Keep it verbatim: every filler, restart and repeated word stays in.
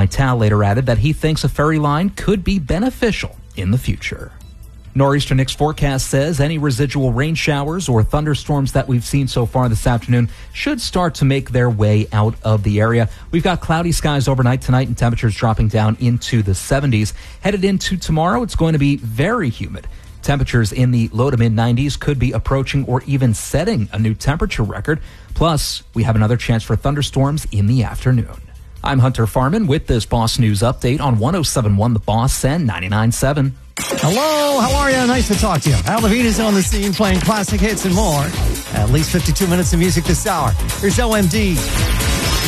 Vitale later added that he thinks a ferry line could be beneficial in the future. Nor'easter Nick's forecast says any residual rain showers or thunderstorms that we've seen so far this afternoon should start to make their way out of the area. We've got cloudy skies overnight tonight and temperatures dropping down into the seventies. Headed into tomorrow, it's going to be very humid. Temperatures in the low to mid nineties could be approaching or even setting a new temperature record. Plus, we have another chance for thunderstorms in the afternoon. I'm Hunter Farman with this Boss News Update on one oh seven point one The Boss and ninety-nine point seven. Hello, how are you? Nice to talk to you. Al Levine is on the scene playing classic hits and more. At least fifty-two minutes of music this hour. Here's O M D.